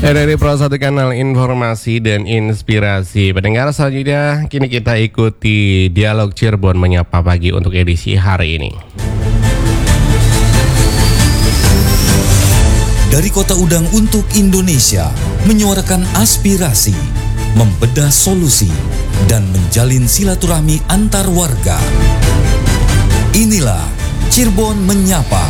Dari Pro 1 Kanal Informasi dan Inspirasi. Pendengar selanjutnya, kini kita ikuti Dialog Cirebon Menyapa Pagi untuk edisi hari ini. Dari Kota Udang untuk Indonesia, menyuarakan aspirasi, membedah solusi, dan menjalin silaturahmi antar warga. Inilah Cirebon Menyapa.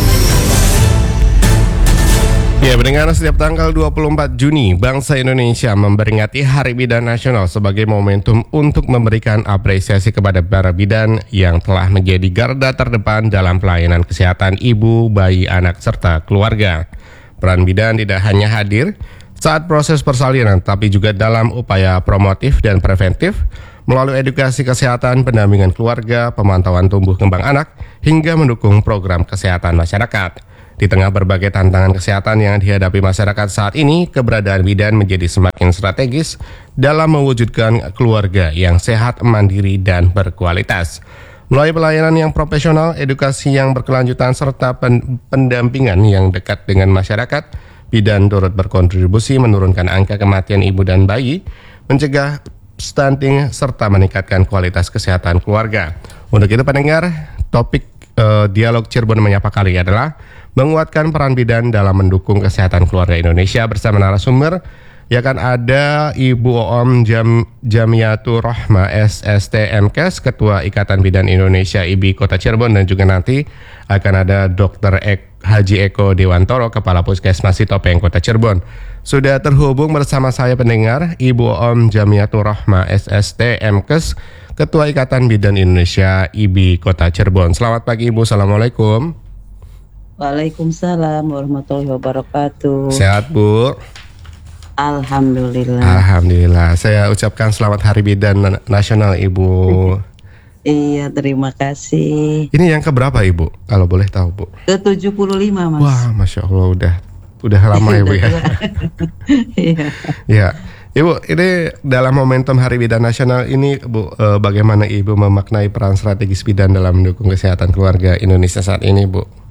Ya, pendengar, setiap tanggal 24 Juni, bangsa Indonesia memperingati Hari Bidan Nasional sebagai momentum untuk memberikan apresiasi kepada para bidan yang telah menjadi garda terdepan dalam pelayanan kesehatan ibu, bayi, anak, serta keluarga. Peran bidan tidak hanya hadir saat proses persalinan, tapi juga dalam upaya promotif dan preventif melalui edukasi kesehatan, pendampingan keluarga, pemantauan tumbuh kembang anak, hingga mendukung program kesehatan masyarakat. Di tengah berbagai tantangan kesehatan yang dihadapi masyarakat saat ini, keberadaan bidan menjadi semakin strategis dalam mewujudkan keluarga yang sehat, mandiri, dan berkualitas. Melalui pelayanan yang profesional, edukasi yang berkelanjutan, serta pendampingan yang dekat dengan masyarakat, bidan turut berkontribusi menurunkan angka kematian ibu dan bayi, mencegah stunting, serta meningkatkan kualitas kesehatan keluarga. Untuk itu, pendengar, topik Dialog Cirebon Menyapa kali adalah menguatkan peran bidan dalam mendukung kesehatan keluarga Indonesia. Bersama narasumber, ya kan, ada Ibu Oom Jamiatur Rahma SST MKes, Ketua Ikatan Bidan Indonesia IBI Kota Cirebon, dan juga nanti akan ada Dr. Haji Eko Dewantoro, Kepala Puskesmas Topeng Kota Cirebon. Sudah terhubung bersama saya, pendengar, Ibu Oom Jamiatur Rahma SST MKes, Ketua Ikatan Bidan Indonesia IBI Kota Cirebon. Selamat pagi, Ibu. Assalamualaikum. Waalaikumsalam warahmatullahi wabarakatuh. Sehat, Bu? Alhamdulillah. Alhamdulillah. Saya ucapkan selamat Hari Bidan Nasional, Ibu. Iya, terima kasih. Ini yang keberapa, Ibu? Kalau boleh tahu, Bu? Ke-75, Mas. Wah, Masya Allah, udah lama ya, Bu, ya. Iya. Ya, Ibu, ini dalam momentum Hari Bidan Nasional ini, Bu, bagaimana Ibu memaknai peran strategis bidan dalam mendukung kesehatan keluarga Indonesia saat ini, Bu?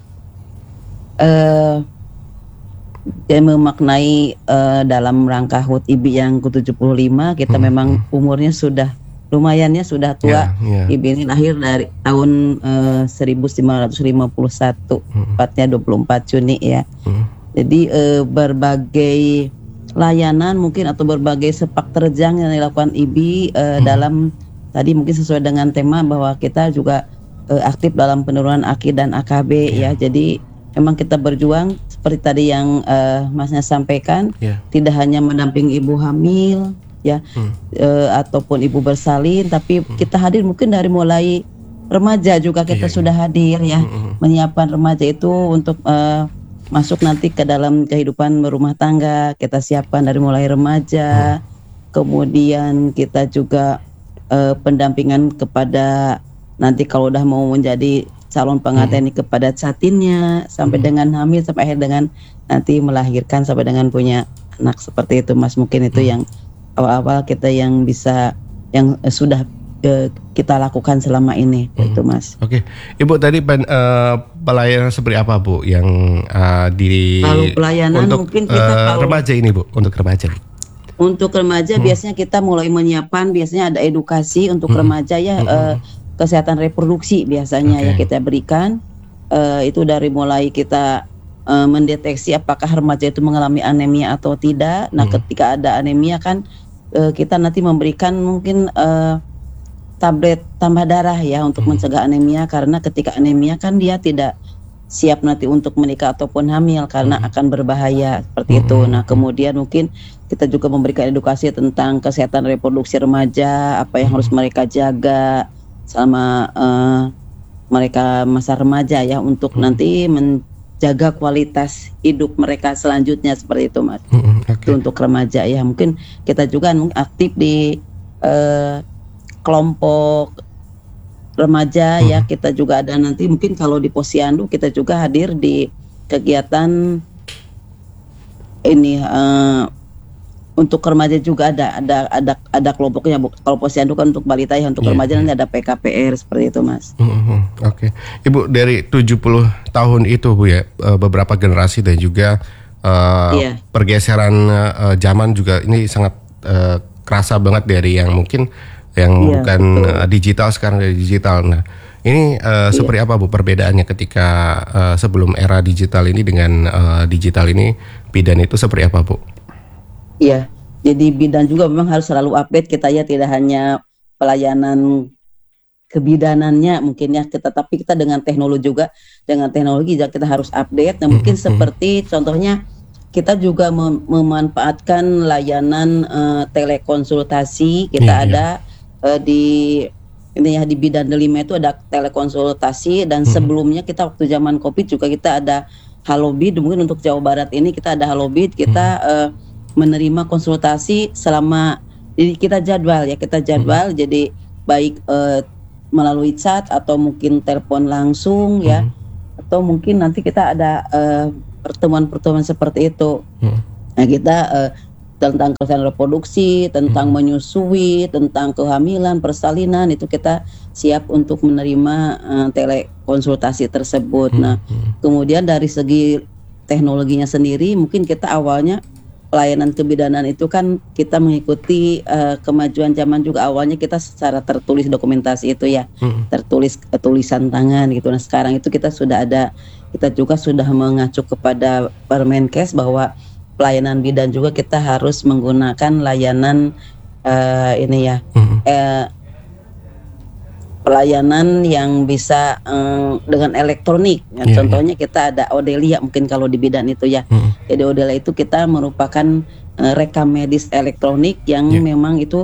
Dia memaknai dalam rangka HUT IBI yang ke-75, kita memang umurnya sudah lumayannya sudah tua. IBI ini lahir dari tahun 1951, tepatnya 24 Juni ya. Jadi berbagai layanan mungkin atau berbagai sepak terjang yang dilakukan IBI dalam tadi mungkin sesuai dengan tema bahwa kita juga aktif dalam penurunan AKI dan AKB ya. Jadi memang kita berjuang seperti tadi yang Masnya sampaikan, tidak hanya mendampingi ibu hamil ya, ataupun ibu bersalin, tapi kita hadir mungkin dari mulai remaja juga kita sudah hadir ya, menyiapkan remaja itu untuk masuk nanti ke dalam kehidupan berumah tangga. Kita siapkan dari mulai remaja, kemudian kita juga pendampingan kepada nanti kalau udah mau menjadi calon pengantin kepada catinnya sampai dengan hamil, sampai akhir dengan nanti melahirkan sampai dengan punya anak, seperti itu, Mas. Mungkin itu yang awal-awal kita yang bisa yang sudah kita lakukan selama ini, itu, Mas. Oke, Ibu, tadi pelayanan seperti apa, Bu, yang kalau pelayanan untuk mungkin kita remaja ini, Bu, untuk remaja. Untuk remaja biasanya kita mulai menyiapkan, biasanya ada edukasi untuk remaja ya. Kesehatan reproduksi biasanya ya kita berikan, itu dari mulai kita mendeteksi apakah remaja itu mengalami anemia atau tidak. Nah ketika ada anemia kan kita nanti memberikan mungkin tablet tambah darah ya untuk mencegah anemia, karena ketika anemia kan dia tidak siap nanti untuk menikah ataupun hamil karena akan berbahaya seperti itu. Nah kemudian mungkin kita juga memberikan edukasi tentang kesehatan reproduksi remaja, apa yang harus mereka jaga selama mereka masa remaja ya, untuk nanti menjaga kualitas hidup mereka selanjutnya, seperti itu, Mas. Itu untuk remaja ya. Mungkin kita juga aktif di kelompok remaja ya. Kita juga ada nanti mungkin kalau di Posyandu kita juga hadir di kegiatan ini untuk remaja juga ada kelompoknya. Kalau Posyandu kan untuk balita ya, untuk remaja nanti ada PKPR seperti itu, Mas. Oke. Ibu, dari 70 tahun itu, Bu, ya, beberapa generasi dan juga pergeseran zaman juga ini sangat kerasa banget dari yang mungkin yang bukan digital sekarang dari digital. Nah, ini seperti apa Bu perbedaannya ketika sebelum era digital ini dengan digital ini, bidan itu seperti apa Bu? Iya, jadi bidan juga memang harus selalu update kita ya, tidak hanya pelayanan kebidanannya mungkin ya, tapi kita dengan teknologi juga kita harus update. Nah, mungkin seperti contohnya kita juga memanfaatkan layanan telekonsultasi. Kita ada di ini ya, di Bidan Delima itu ada telekonsultasi, dan sebelumnya kita waktu zaman Covid juga kita ada Halobid. Mungkin untuk Jawa Barat ini kita ada Halobid, kita menerima konsultasi selama, jadi kita jadwal jadi baik melalui chat atau mungkin telepon langsung ya, atau mungkin nanti kita ada pertemuan-pertemuan seperti itu. Nah, kita tentang kesehatan reproduksi, tentang menyusui, tentang kehamilan, persalinan, itu kita siap untuk menerima telekonsultasi tersebut. Nah, kemudian dari segi teknologinya sendiri, mungkin kita awalnya pelayanan kebidanan itu kan kita mengikuti kemajuan zaman juga. Awalnya kita secara tertulis dokumentasi itu ya, tertulis tulisan tangan gitu. Nah, sekarang itu kita juga sudah mengacu kepada Permenkes bahwa pelayanan bidan juga kita harus menggunakan layanan pelayanan yang bisa dengan elektronik. Contohnya kita ada Odelia mungkin kalau di bidan itu ya. Jadi Odelia itu kita merupakan rekam medis elektronik yang memang itu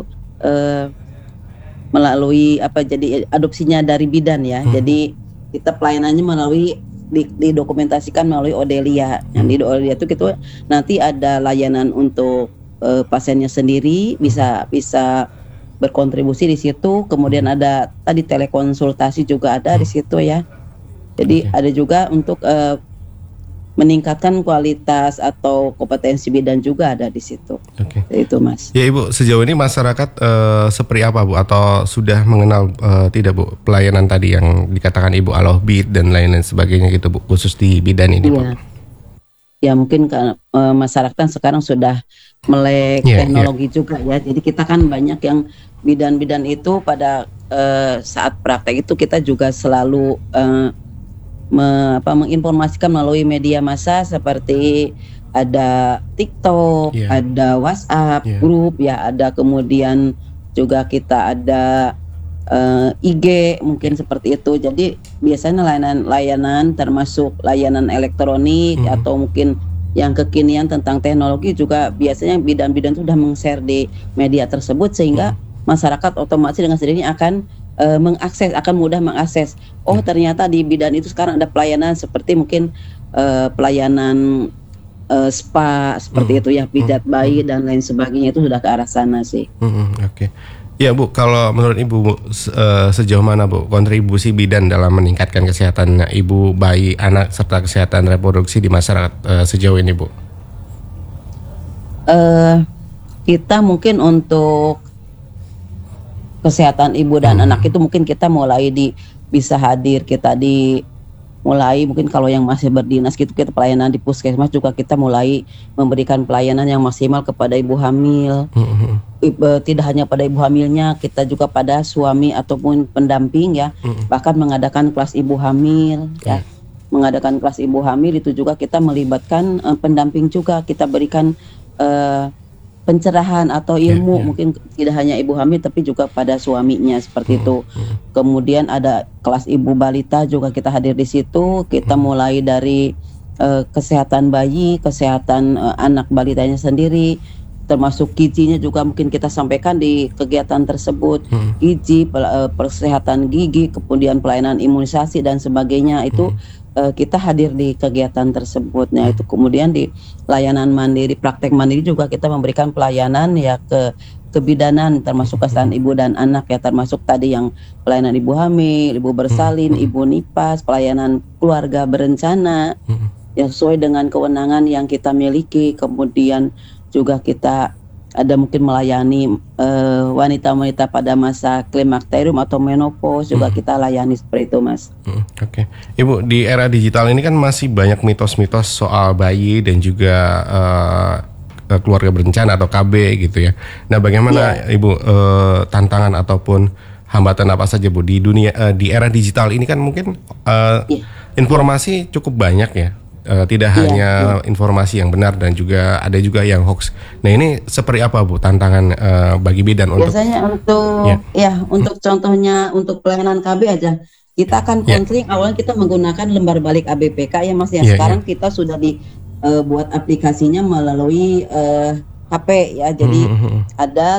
melalui jadi adopsinya dari bidan ya. Jadi kita pelayanannya melalui didokumentasikan melalui Odelia. Yang di Odelia itu kita nanti ada layanan untuk pasiennya sendiri bisa berkontribusi di situ. Kemudian ada tadi telekonsultasi juga ada di situ ya. Jadi ada juga untuk meningkatkan kualitas atau kompetensi bidan juga ada di situ. Itu Mas. Ya Ibu, sejauh ini masyarakat seperti apa Bu? Atau sudah mengenal tidak Bu pelayanan tadi yang dikatakan Ibu Halobid dan lain-lain sebagainya gitu Bu, khusus di bidan ini Bu? Ya mungkin masyarakat sekarang sudah melek teknologi juga ya. Jadi kita kan banyak yang bidan-bidan itu pada saat praktek itu kita juga selalu menginformasikan melalui media massa seperti ada TikTok, ada WhatsApp grup ya, ada kemudian juga kita ada IG mungkin seperti itu. Jadi biasanya layanan termasuk layanan elektronik atau mungkin yang kekinian tentang teknologi juga biasanya bidan-bidan sudah meng-share di media tersebut, sehingga masyarakat otomatis dengan sendirinya akan mudah mengakses. Oh, ternyata di bidan itu sekarang ada pelayanan seperti mungkin pelayanan spa seperti itu ya, pijat bayi dan lain sebagainya, itu sudah ke arah sana sih. Ya Bu, kalau menurut Ibu sejauh mana Bu kontribusi bidan dalam meningkatkan kesehatan ibu, bayi, anak serta kesehatan reproduksi di masyarakat sejauh ini Bu? Kita mungkin untuk kesehatan ibu dan anak itu mungkin kita mulai bisa hadir, kita mulai mungkin kalau yang masih berdinas gitu, kita pelayanan di puskesmas juga kita mulai memberikan pelayanan yang maksimal kepada ibu hamil. Tidak hanya pada ibu hamilnya, kita juga pada suami ataupun pendamping ya. Bahkan mengadakan kelas ibu hamil ya. Mengadakan kelas ibu hamil itu juga kita melibatkan pendamping juga, kita berikan pencerahan atau ilmu mungkin tidak hanya ibu hamil tapi juga pada suaminya seperti itu. Kemudian ada kelas ibu balita juga kita hadir di situ. Kita mulai dari kesehatan bayi, kesehatan anak balitanya sendiri, termasuk gizinya juga mungkin kita sampaikan di kegiatan tersebut. Gizi, kesehatan gigi, kemudian pelayanan imunisasi dan sebagainya itu kita hadir di kegiatan tersebut. Nah, itu kemudian di layanan mandiri, praktek mandiri juga kita memberikan pelayanan ya ke kebidanan, termasuk kesehatan ibu dan anak ya, termasuk tadi yang pelayanan ibu hamil, ibu bersalin, ibu nipas, pelayanan keluarga berencana yang sesuai dengan kewenangan yang kita miliki. Kemudian juga kita ada mungkin melayani wanita-wanita pada masa klimakterium atau menopause juga kita layani seperti itu, Mas. Oke. Ibu, di era digital ini kan masih banyak mitos-mitos soal bayi dan juga keluarga berencana atau KB gitu ya. Nah, bagaimana Ibu tantangan ataupun hambatan apa saja Bu di dunia di era digital ini kan mungkin informasi cukup banyak ya. Tidak hanya informasi yang benar dan juga ada juga yang hoax. Nah, ini seperti apa Bu tantangan bagi bidan untuk biasanya untuk contohnya untuk pelayanan KB aja kita akan konseling awalnya kita menggunakan lembar balik ABPK ya Mas ya. Sekarang kita sudah buat aplikasinya melalui HP ya. Jadi ada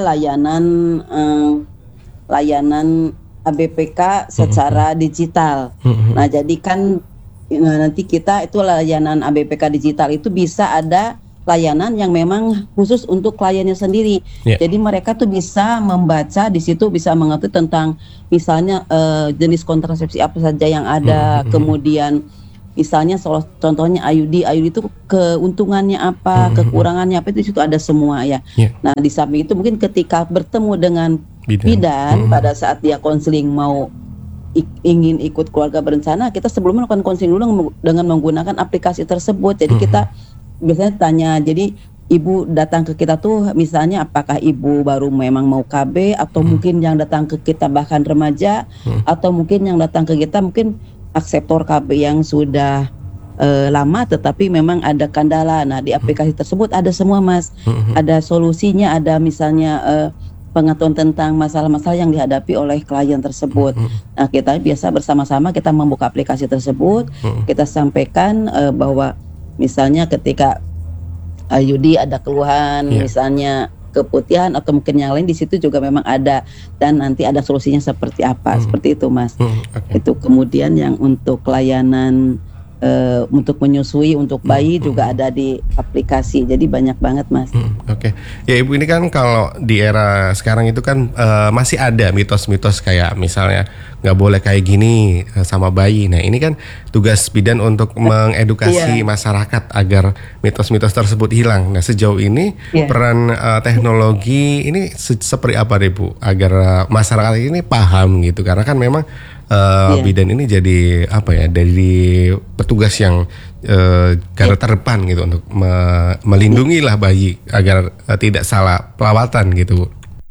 layanan ABPK secara digital. Nah, jadi kan nanti kita itu layanan ABPK digital itu bisa ada layanan yang memang khusus untuk kliennya sendiri. Jadi mereka tuh bisa membaca di situ, bisa mengerti tentang misalnya jenis kontrasepsi apa saja yang ada, kemudian misalnya contohnya IUD itu keuntungannya apa, kekurangannya apa, itu di situ ada semua ya. Nah, di samping itu mungkin ketika bertemu dengan bidan pada saat dia konseling mau ingin ikut keluarga berencana, kita sebelumnya melakukan konseling dulu dengan menggunakan aplikasi tersebut. Jadi kita biasanya tanya, jadi ibu datang ke kita tuh misalnya apakah ibu baru memang mau KB atau mungkin yang datang ke kita bahkan remaja, atau mungkin yang datang ke kita mungkin akseptor KB yang sudah lama tetapi memang ada kendala. Nah, di aplikasi tersebut ada semua Mas, ada solusinya, ada misalnya pengetahuan tentang masalah-masalah yang dihadapi oleh klien tersebut. Nah, kita biasa bersama-sama kita membuka aplikasi tersebut, kita sampaikan bahwa misalnya ketika Yudi ada keluhan, misalnya keputihan atau mungkin yang lain, di situ juga memang ada, dan nanti ada solusinya seperti apa, seperti itu Mas. Itu kemudian yang untuk layanan untuk menyusui untuk bayi juga ada di aplikasi, jadi banyak banget Mas. Ya Ibu, ini kan kalau di era sekarang itu kan masih ada mitos-mitos kayak misalnya nggak boleh kayak gini sama bayi. Nah, ini kan tugas bidan untuk mengedukasi masyarakat agar mitos-mitos tersebut hilang. Nah, sejauh ini peran teknologi ini seperti apa deh Bu agar masyarakat ini paham gitu, karena kan memang bidan ini jadi dari petugas yang garda terdepan gitu untuk melindungi lah bayi agar tidak salah perawatan gitu.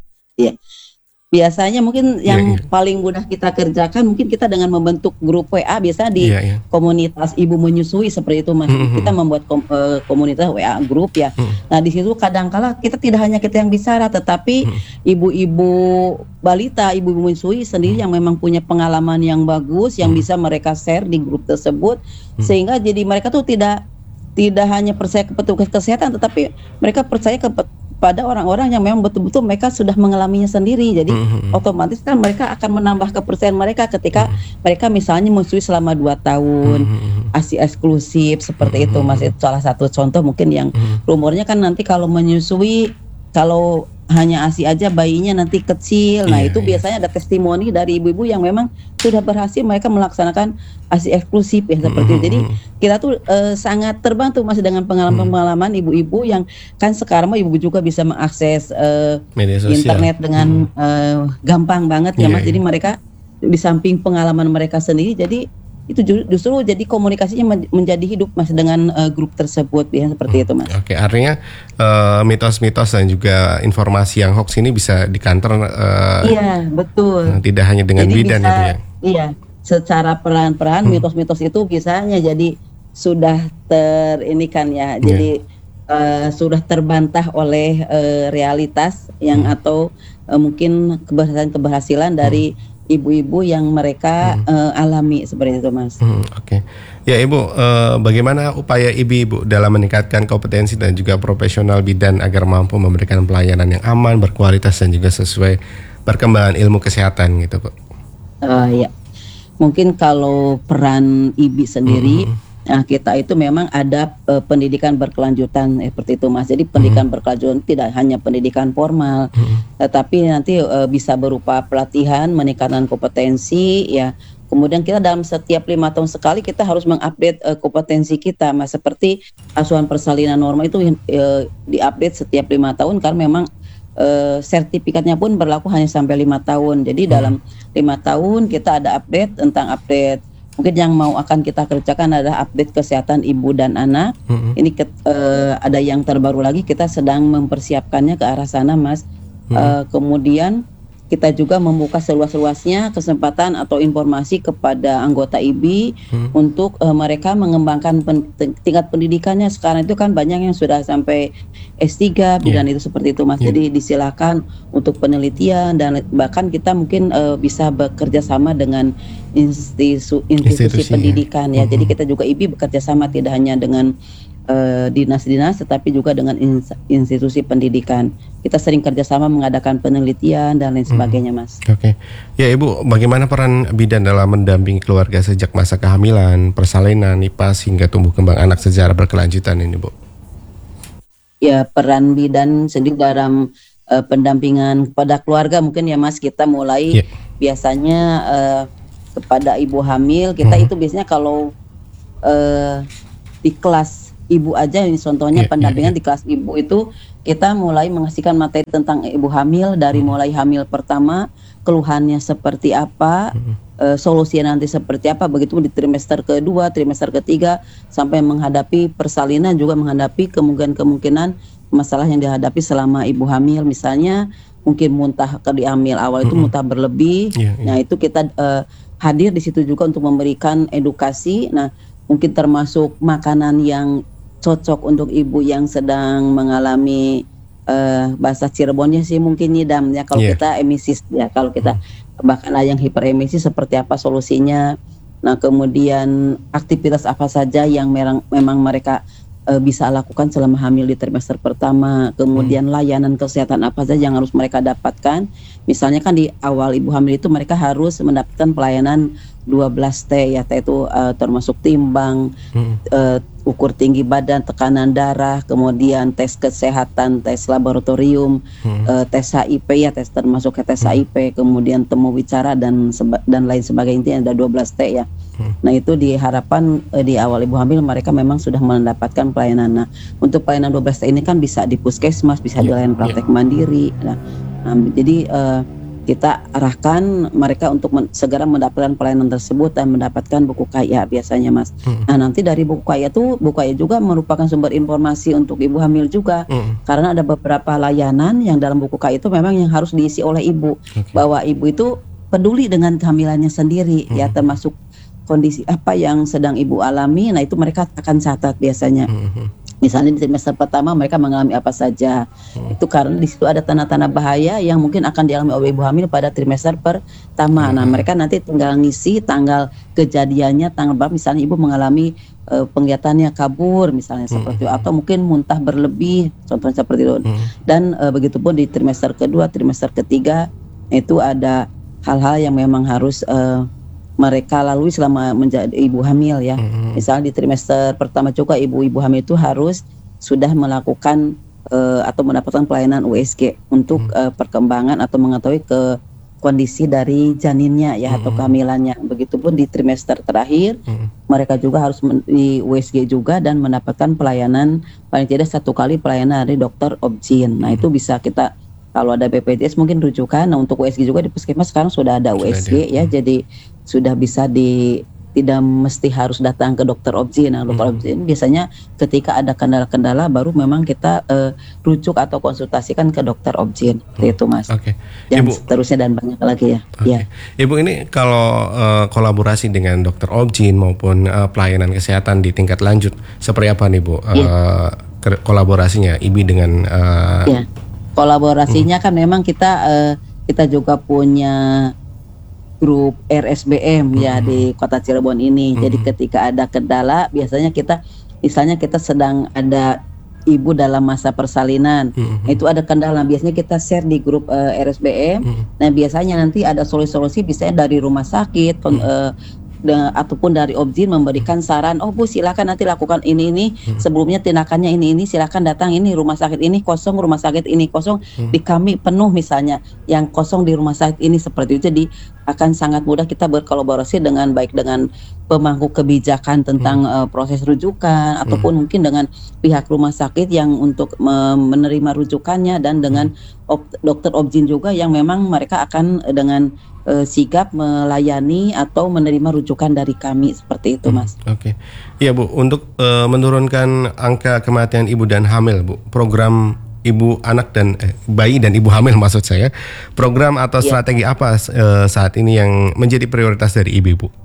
Biasanya mungkin yang paling mudah kita kerjakan mungkin kita dengan membentuk grup WA biasa di komunitas ibu menyusui seperti itu Mas. Kita membuat komunitas WA grup ya. Nah, di situ kadang-kala kita tidak hanya kita yang bicara, tetapi ibu-ibu balita, ibu-ibu menyusui sendiri yang memang punya pengalaman yang bagus yang bisa mereka share di grup tersebut, sehingga jadi mereka tuh tidak hanya percaya ke petugas kesehatan, tetapi mereka percaya pada orang-orang yang memang betul-betul mereka sudah mengalaminya sendiri. Jadi otomatis kan mereka akan menambah kepercayaan mereka ketika mereka misalnya menyusui selama 2 tahun, ASI eksklusif seperti itu Mas. Itu salah satu contoh mungkin yang rumornya kan nanti kalau menyusui, kalau hanya ASI aja bayinya nanti kecil. Nah, itu biasanya ada testimoni dari ibu-ibu yang memang sudah berhasil mereka melaksanakan ASI eksklusif ya seperti itu. Jadi kita tuh sangat terbantu Mas dengan pengalaman-pengalaman ibu-ibu yang kan sekarang ibu-ibu juga bisa mengakses internet dengan gampang banget ya Mas. Jadi mereka di samping pengalaman mereka sendiri, jadi itu justru jadi komunikasinya menjadi hidup Mas dengan grup tersebut ya seperti itu Mas. Artinya mitos-mitos dan juga informasi yang hoax ini bisa dikantor. Iya, betul. Tidak hanya dengan jadi bidan itu ya. Iya, secara perlahan-lahan mitos-mitos itu biasanya jadi sudah terinikan ya. Jadi sudah terbantah oleh realitas yang atau mungkin keberhasilan dari ibu-ibu yang mereka alami seperti itu Mas. Ya Ibu, bagaimana upaya ibu-ibu dalam meningkatkan kompetensi dan juga profesional bidan agar mampu memberikan pelayanan yang aman, berkualitas dan juga sesuai perkembangan ilmu kesehatan gitu Bu? Ya, mungkin kalau peran IBI sendiri, nah kita itu memang ada pendidikan berkelanjutan seperti itu Mas. Jadi pendidikan berkelanjutan tidak hanya pendidikan formal, tetapi nanti bisa berupa pelatihan, meningkatkan kompetensi ya, Kemudian kita dalam setiap 5 tahun sekali kita harus mengupdate kompetensi kita, Mas. Seperti asuhan persalinan normal itu diupdate setiap 5 tahun karena memang sertifikatnya pun berlaku hanya sampai 5 tahun. Jadi dalam 5 tahun kita ada update tentang update. Mungkin yang mau akan kita kerjakan adalah update kesehatan ibu dan anak. Ini ada yang terbaru lagi, kita sedang mempersiapkannya ke arah sana, Mas. Kemudian kita juga membuka seluas-luasnya kesempatan atau informasi kepada anggota IBI untuk mereka mengembangkan tingkat pendidikannya. Sekarang itu kan banyak yang sudah sampai S3 dan itu seperti itu, Mas. Jadi disilakan untuk penelitian dan bahkan kita mungkin bisa bekerja sama dengan institusi pendidikan ya. Jadi kita juga IBI bekerja sama tidak hanya dengan dinas-dinas tetapi juga dengan institusi pendidikan. Kita sering kerjasama mengadakan penelitian dan lain sebagainya, Mas. Oke. Ya Ibu, bagaimana peran bidan dalam mendampingi keluarga sejak masa kehamilan, persalinan, nifas hingga tumbuh kembang anak secara berkelanjutan ini, Bu? Ya, peran bidan sendiri dalam pendampingan kepada keluarga mungkin ya, Mas. Kita mulai biasanya kepada ibu hamil kita itu biasanya kalau di kelas ibu aja, ini contohnya pendampingan di kelas ibu itu kita mulai mengasihkan materi tentang ibu hamil dari mulai hamil pertama, keluhannya seperti apa, solusinya nanti seperti apa, begitu di trimester kedua, trimester ketiga sampai menghadapi persalinan, juga menghadapi kemungkinan masalah yang dihadapi selama ibu hamil, misalnya mungkin muntah di hamil awal itu muntah berlebih. Nah itu kita hadir di situ juga untuk memberikan edukasi. Nah mungkin termasuk makanan yang cocok untuk ibu yang sedang mengalami bahasa Cirebonnya sih mungkin nyidam ya, kalau kita emisis ya, kalau kita bahkan yang hiperemisi seperti apa solusinya. Nah kemudian aktivitas apa saja yang memang mereka bisa lakukan selama hamil di trimester pertama, kemudian layanan kesehatan apa saja yang harus mereka dapatkan. Misalnya kan di awal ibu hamil itu mereka harus mendapatkan pelayanan 12T ya, T itu termasuk timbang, ukur tinggi badan, tekanan darah, kemudian tes kesehatan, tes laboratorium, tes HIP ya, tes termasuk tes HIP, kemudian temu bicara dan lain sebagainya, ada 12T ya. Nah itu diharapkan di awal ibu hamil mereka memang sudah mendapatkan pelayanan. Nah untuk pelayanan 12T ini kan bisa di puskesmas, bisa di layanan praktek mandiri. Nah jadi kita arahkan mereka untuk segera mendapatkan pelayanan tersebut dan mendapatkan buku KIA biasanya, Mas. Nah nanti dari buku KIA juga merupakan sumber informasi untuk ibu hamil juga, karena ada beberapa layanan yang dalam buku KIA itu memang yang harus diisi oleh ibu, bahwa ibu itu peduli dengan kehamilannya sendiri ya, termasuk kondisi apa yang sedang ibu alami. Nah itu mereka akan catat biasanya. Misalnya di trimester pertama mereka mengalami apa saja. Itu karena di situ ada tanda-tanda bahaya yang mungkin akan dialami oleh ibu hamil pada trimester pertama. Nah mereka nanti tinggal ngisi tanggal kejadiannya, tanggal berapa, misalnya ibu mengalami penglihatannya kabur misalnya seperti itu, atau mungkin muntah berlebih, contohnya seperti itu. Dan begitupun di trimester kedua, trimester ketiga itu ada hal-hal yang memang harus mereka lalui selama menjadi ibu hamil ya. Misalnya di trimester pertama juga ibu-ibu hamil itu harus sudah melakukan atau mendapatkan pelayanan USG untuk perkembangan atau mengetahui kondisi dari janinnya ya, atau kehamilannya. Begitupun di trimester terakhir mereka juga harus di USG juga dan mendapatkan pelayanan paling tidak 1 kali pelayanan dari dokter obgyn. Nah itu bisa kita, kalau ada BPJS mungkin rujukan. Nah untuk USG juga di puskesmas sekarang sudah ada USG ya, jadi sudah bisa tidak mesti harus datang ke dokter obgyn. Nah dokter obgyn biasanya ketika ada kendala-kendala baru memang kita rujuk atau konsultasikan ke dokter obgyn. Itu Mas. Dan Ibu, seterusnya dan banyak lagi ya. Ya. Ibu ini kalau kolaborasi dengan dokter obgyn maupun pelayanan kesehatan di tingkat lanjut seperti apa nih Bu? Kolaborasinya IBI dengan kolaborasinya kan memang kita juga punya grup RSBM ya di Kota Cirebon ini. Jadi ketika ada kendala biasanya misalnya kita sedang ada ibu dalam masa persalinan, itu ada kendala, biasanya kita share di grup RSBM. Nah biasanya nanti ada solusi-solusi, biasanya dari rumah sakit, ataupun dari Objin memberikan saran, oh Bu silakan nanti lakukan ini sebelumnya tindakannya ini silakan datang ini rumah sakit ini kosong, rumah sakit ini kosong, di kami penuh misalnya, yang kosong di rumah sakit ini, seperti itu. Jadi akan sangat mudah kita berkolaborasi dengan baik dengan pemangku kebijakan tentang proses rujukan ataupun mungkin dengan pihak rumah sakit yang untuk menerima rujukannya, dan dengan dokter Objin juga yang memang mereka akan dengan sigap melayani atau menerima rujukan dari kami, seperti itu Mas. Oke. Iya Bu, untuk menurunkan angka kematian ibu dan hamil Bu, program ibu anak dan bayi dan ibu hamil maksud saya, program atau strategi apa saat ini yang menjadi prioritas dari IBI Bu?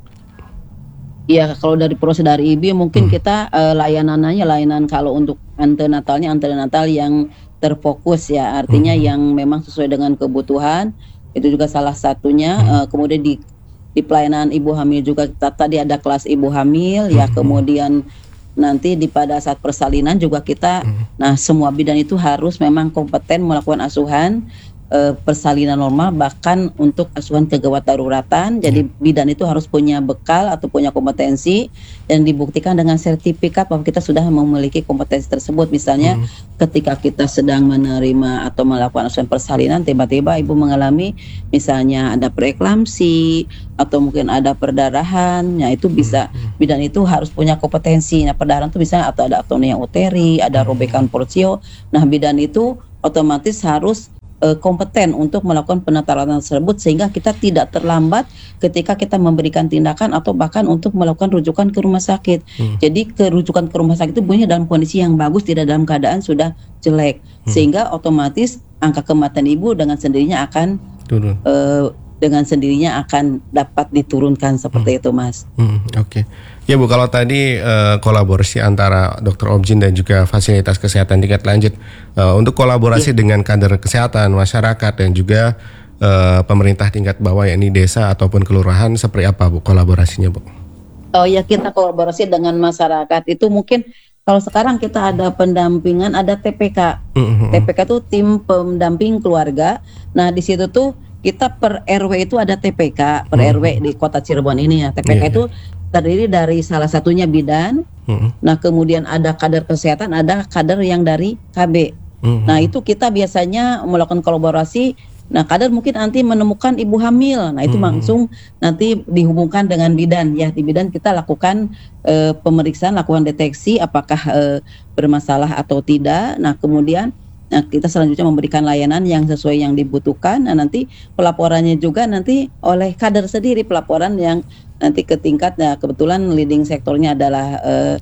Iya, kalau dari proses dari IBI mungkin kita layanan kalau untuk antenatal yang terfokus ya, artinya yang memang sesuai dengan kebutuhan. Itu juga salah satunya. Kemudian di pelayanan ibu hamil juga kita tadi ada kelas ibu hamil ya, kemudian nanti pada saat persalinan juga kita semua bidan itu harus memang kompeten melakukan asuhan persalinan normal, bahkan untuk asuhan kegawat daruratan. Jadi bidan itu harus punya bekal atau punya kompetensi yang dibuktikan dengan sertifikat bahwa kita sudah memiliki kompetensi tersebut. Misalnya ketika kita sedang menerima atau melakukan asuhan persalinan, tiba-tiba ibu mengalami misalnya ada preeklamsi atau mungkin ada perdarahan, ya itu bisa bidan itu harus punya kompetensi. Nah, perdarahan itu misalnya atau ada atonia uteri, ada robekan porsio. Nah, bidan itu otomatis harus kompeten untuk melakukan penataran tersebut, sehingga kita tidak terlambat ketika kita memberikan tindakan atau bahkan untuk melakukan rujukan ke rumah sakit. Jadi rujukan ke rumah sakit itu punya dalam kondisi yang bagus, tidak dalam keadaan sudah jelek, sehingga otomatis angka kematian ibu dengan sendirinya akan turun. Dengan sendirinya akan dapat diturunkan, seperti itu Mas. Oke. Ya Bu, kalau tadi kolaborasi antara Dr. Objin dan juga fasilitas kesehatan tingkat lanjut, untuk kolaborasi dengan kader kesehatan, masyarakat dan juga pemerintah tingkat bawah, yakni desa ataupun kelurahan, seperti apa Bu kolaborasinya Bu? Oh ya, kita kolaborasi dengan masyarakat itu mungkin kalau sekarang kita ada pendampingan, ada TPK. TPK itu tim pendamping keluarga. Nah di situ tuh kita per RW itu ada TPK, per RW di Kota Cirebon ini ya. TPK itu terdiri dari salah satunya bidan. Nah, kemudian ada kader kesehatan, ada kader yang dari KB. Nah, itu kita biasanya melakukan kolaborasi. Nah, kader mungkin nanti menemukan ibu hamil. Nah, itu langsung nanti dihubungkan dengan bidan ya. Di bidan kita lakukan pemeriksaan, lakukan deteksi apakah bermasalah atau tidak. Nah, kemudian kita selanjutnya memberikan layanan yang sesuai yang dibutuhkan. Nah, nanti pelaporannya juga nanti oleh kader sendiri, pelaporan yang nanti ke tingkat, kebetulan leading sektornya adalah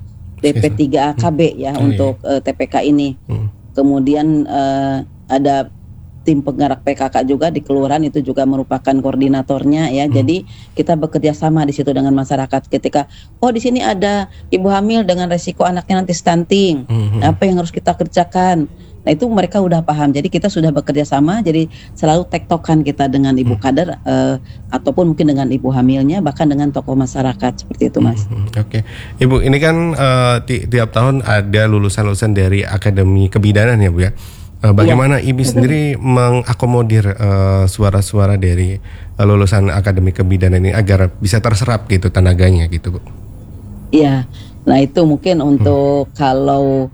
DP3AKB ya untuk TPK ini. Kemudian ada tim penggerak PKK juga di kelurahan, itu juga merupakan koordinatornya ya. Jadi kita bekerja sama di situ dengan masyarakat. Ketika di sini ada ibu hamil dengan resiko anaknya nanti stunting, apa yang harus kita kerjakan? Nah, itu mereka udah paham. Jadi kita sudah bekerja sama. Jadi selalu tektokan kita dengan ibu kader ataupun mungkin dengan ibu hamilnya, bahkan dengan tokoh masyarakat, seperti itu Mas. Oke. Ibu, ini kan tiap tahun ada lulusan-lulusan dari Akademi Kebidanan ya Bu ya. Bagaimana IBI sendiri mengakomodir suara-suara dari lulusan Akademi Kebidanan ini agar bisa terserap gitu tenaganya gitu Bu? Iya. Nah, itu mungkin untuk kalau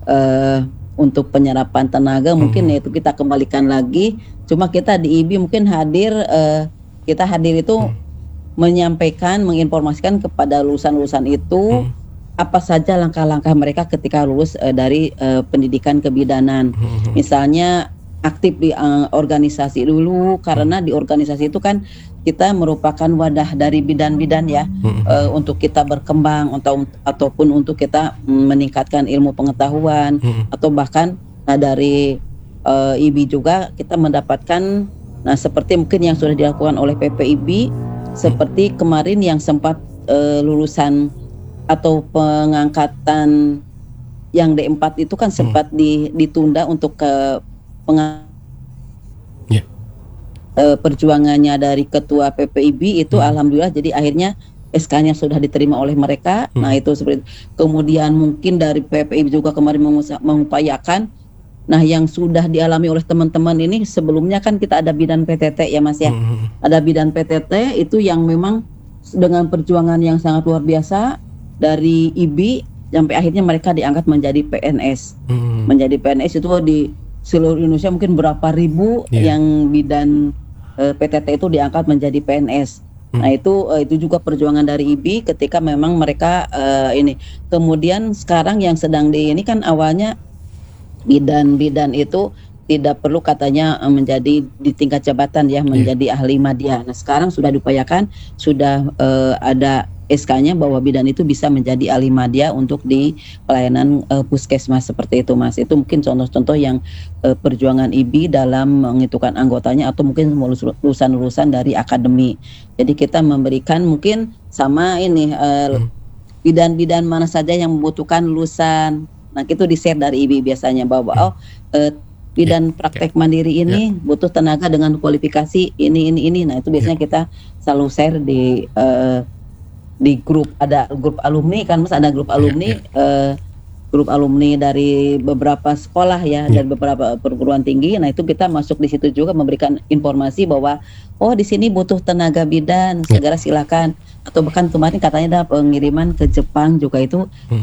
untuk penyerapan tenaga mungkin itu kita kembalikan lagi. Cuma kita di IBI mungkin kita hadir itu menyampaikan, menginformasikan kepada lulusan-lulusan itu apa saja langkah-langkah mereka ketika lulus dari pendidikan kebidanan. Misalnya aktif di organisasi dulu, karena di organisasi itu kan kita merupakan wadah dari bidan-bidan ya, untuk kita berkembang ataupun untuk kita meningkatkan ilmu pengetahuan, atau bahkan dari IBI juga kita mendapatkan, seperti mungkin yang sudah dilakukan oleh PPIB, seperti kemarin yang sempat lulusan atau pengangkatan yang D4 itu kan sempat ditunda untuk perjuangannya dari ketua PPIB itu alhamdulillah, jadi akhirnya SK-nya sudah diterima oleh mereka. Nah, itu seperti itu. Kemudian mungkin dari PPIB juga kemarin mengupayakan, nah yang sudah dialami oleh teman-teman ini sebelumnya kan kita ada bidan PTT ya Mas ya. Ada bidan PTT itu yang memang dengan perjuangan yang sangat luar biasa dari IBI sampai akhirnya mereka diangkat menjadi PNS. Menjadi PNS itu di seluruh Indonesia mungkin berapa ribu yang bidan PTT itu diangkat menjadi PNS. Nah itu juga perjuangan dari IBI ketika memang mereka ini. Kemudian sekarang yang sedang ini kan awalnya bidan itu tidak perlu katanya menjadi di tingkat jabatan ya, menjadi ahli madya. Nah sekarang sudah diupayakan, sudah ada SK-nya bahwa bidan itu bisa menjadi ahli madya untuk di pelayanan puskesmas seperti itu, Mas. Itu mungkin contoh-contoh yang perjuangan IBI dalam mengitukan anggotanya atau mungkin lulusan-lulusan dari akademi. Jadi kita memberikan mungkin sama ini bidan-bidan mana saja yang membutuhkan lulusan. Nah itu di-share dari IBI biasanya bahwa bidan praktek mandiri ini butuh tenaga dengan kualifikasi ini. Nah itu biasanya kita selalu share di grup, ada grup alumni kan Mas, ada grup alumni grup alumni dari beberapa sekolah ya, dari beberapa perguruan tinggi. Nah itu kita masuk di situ juga memberikan informasi bahwa di sini butuh tenaga bidan, segera silakan. Atau bahkan kemarin katanya ada pengiriman ke Jepang juga itu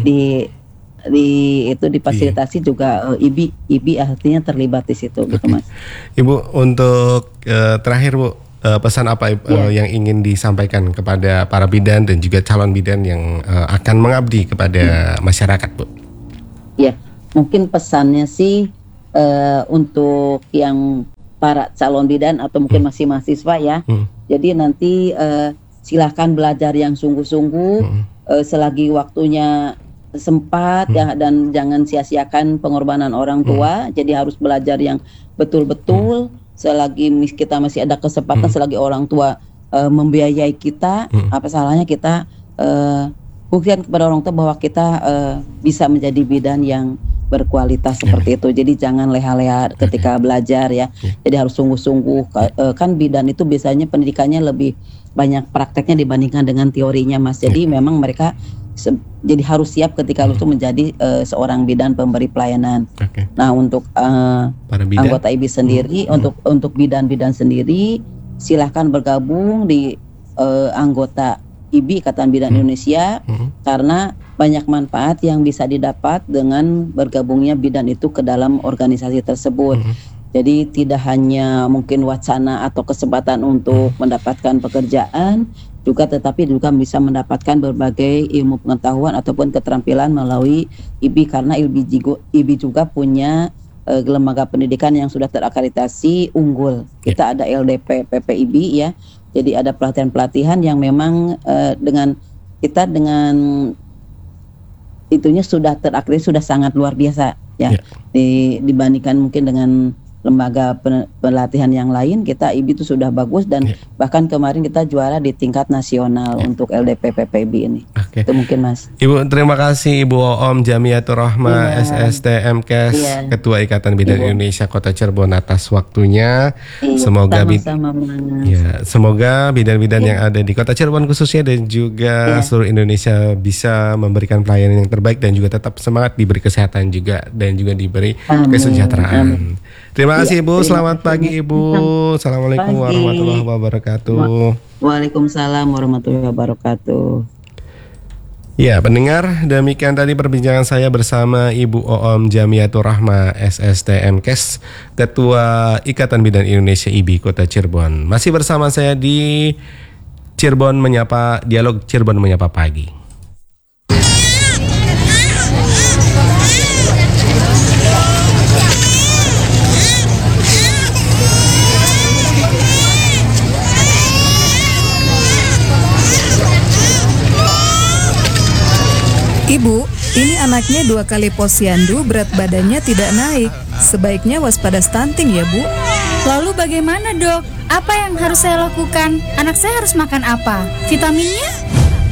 difasilitasi juga IBI artinya terlibat di situ gitu Mas. Ibu untuk terakhir Bu, pesan apa yang ingin disampaikan kepada para bidan dan juga calon bidan yang akan mengabdi kepada masyarakat Bu? Ya, mungkin pesannya sih untuk yang para calon bidan atau mungkin masih mahasiswa ya. Jadi nanti silahkan belajar yang sungguh-sungguh selagi waktunya sempat ya, dan jangan sia-siakan pengorbanan orang tua. Jadi harus belajar yang betul-betul selagi kita masih ada kesempatan, selagi orang tua membiayai kita, apa salahnya kita buktikan kepada orang tua bahwa kita bisa menjadi bidan yang berkualitas seperti itu. Jadi jangan leha-leha ketika belajar ya. Jadi harus sungguh-sungguh. Kan bidan itu biasanya pendidikannya lebih banyak prakteknya dibandingkan dengan teorinya Mas. Jadi memang mereka jadi harus siap ketika itu menjadi seorang bidan pemberi pelayanan. Nah untuk anggota IBI sendiri, untuk bidan-bidan sendiri silahkan bergabung di anggota IBI Ikatan Bidan Indonesia, karena banyak manfaat yang bisa didapat dengan bergabungnya bidan itu ke dalam organisasi tersebut. Jadi tidak hanya mungkin wacana atau kesempatan untuk mendapatkan pekerjaan, tetapi juga bisa mendapatkan berbagai ilmu pengetahuan ataupun keterampilan melalui IBI, karena IBI juga punya lembaga pendidikan yang sudah terakreditasi unggul. Kita ada LDP PPIBI ya. Jadi ada pelatihan-pelatihan yang memang dengan itunya sudah terakreditasi, sudah sangat luar biasa ya. Dibandingkan mungkin dengan lembaga pelatihan yang lain, kita IBI itu sudah bagus dan bahkan kemarin kita juara di tingkat nasional untuk LDP PPIBI ini. Itu mungkin Mas. Ibu terima kasih Ibu Oom Jamiatur Rahmah SST MKes, Ketua Ikatan Bidan Indonesia Kota Cirebon atas waktunya. Semoga semoga bidan-bidan yang ada di Kota Cirebon khususnya dan juga seluruh Indonesia bisa memberikan pelayanan yang terbaik dan juga tetap semangat, diberi kesehatan juga dan juga diberi kesejahteraan. Terima kasih Ibu, selamat pagi Ibu. Assalamualaikum warahmatullahi wabarakatuh. Waalaikumsalam warahmatullahi wabarakatuh. Ya pendengar, demikian tadi perbincangan saya bersama Ibu Oom Jamiatur Rahmah SST MKes, Ketua Ikatan Bidan Indonesia IBI Kota Cirebon. Masih bersama saya di Cirebon Menyapa, Dialog Cirebon Menyapa Pagi. Ibu, ini anaknya 2 kali posyandu, berat badannya tidak naik. Sebaiknya waspada stunting ya Bu. Lalu bagaimana dok? Apa yang harus saya lakukan? Anak saya harus makan apa? Vitaminnya?